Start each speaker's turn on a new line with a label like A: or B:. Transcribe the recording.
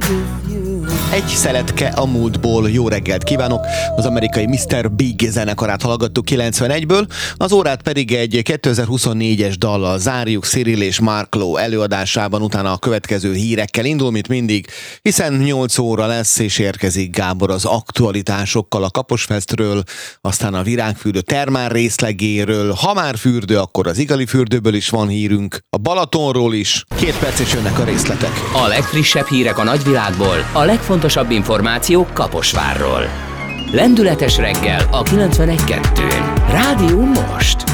A: Egy szeletke a múltból, jó reggelt kívánok! Az amerikai Mr. Big zenekarát hallgattuk 91-ből, az órát pedig egy 2024-es dallal zárjuk Cyril és Mark Lowe előadásában, utána a következő hírekkel indul, mint mindig, hiszen 8 óra lesz, és érkezik Gábor az aktualitásokkal a Kaposfestről, aztán a Virágfürdő termál részlegéről, ha már fürdő, akkor az Igali fürdőből is van hírünk, a Balatonról is, 2 perc és jönnek a részletek.
B: A legfrissebb hírek a nagyvilágból, a legfontosabb információk Kaposvárról. Lendületes reggel a 91.2-n. Rádió most!